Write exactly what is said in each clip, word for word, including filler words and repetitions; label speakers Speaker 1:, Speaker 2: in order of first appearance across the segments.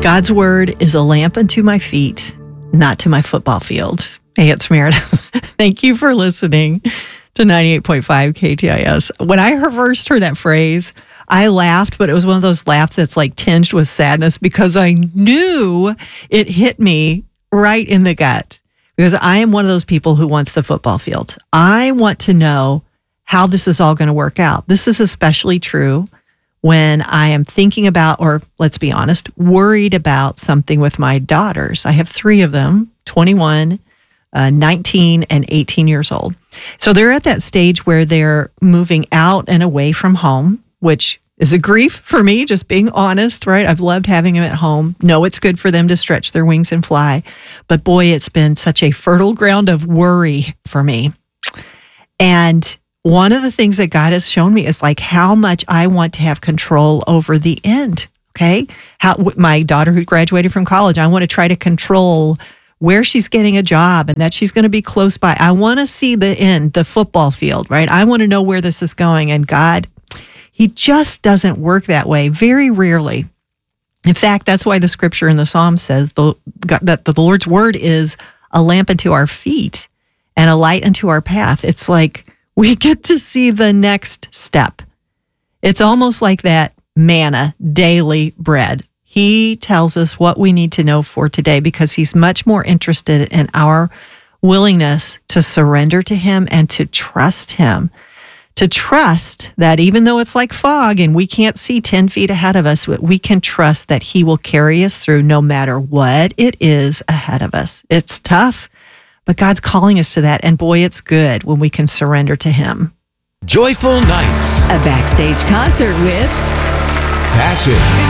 Speaker 1: God's word is a lamp unto my feet, not to my football field. Hey, it's Meredith. Thank you for listening to ninety-eight point five K T I S. When I first heard that phrase, I laughed, but it was one of those laughs that's like tinged with sadness because I knew it hit me right in the gut. Because I am one of those people who wants the football field. I want to know how this is all going to work out. This is especially true when I am thinking about, or let's be honest, worried about something with my daughters. I have three of them, twenty-one, uh, nineteen, and eighteen years old. So they're at that stage where they're moving out and away from home, which is a grief for me, just being honest, right? I've loved having them at home. Know it's good for them to stretch their wings and fly. But boy, it's been such a fertile ground of worry for me. And one of the things that God has shown me is like how much I want to have control over the end, okay? How my daughter who graduated from college, I want to try to control where she's getting a job and that she's going to be close by. I want to see the end, the football field, right? I want to know where this is going. And God, He just doesn't work that way, very rarely. In fact, that's why the scripture in the Psalm says the, that the Lord's word is a lamp unto our feet and a light unto our path. It's like we get to see the next step. It's almost like that manna, daily bread. He tells us what we need to know for today because he's much more interested in our willingness to surrender to him and to trust him. To trust that even though it's like fog and we can't see ten feet ahead of us, we can trust that he will carry us through no matter what it is ahead of us. It's tough, but God's calling us to that. And boy, it's good when we can surrender to him.
Speaker 2: Joyful Nights.
Speaker 3: A backstage concert with
Speaker 2: Passion.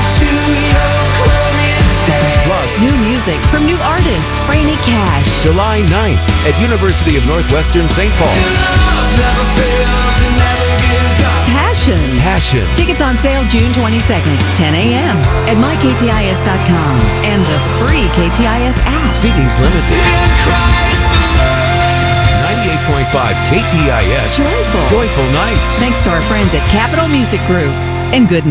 Speaker 3: Plus, new music from new artist, Franny Cash.
Speaker 2: July ninth at University of Northwestern Saint Paul.
Speaker 3: Passion.
Speaker 2: Passion.
Speaker 3: Tickets on sale June twenty-second, ten a.m. at my k t i s dot com and the free K T I S app.
Speaker 2: Seating's limited. ninety-eight point five K T I S.
Speaker 3: Joyful.
Speaker 2: Joyful Nights.
Speaker 3: Thanks to our friends at Capital Music Group and Good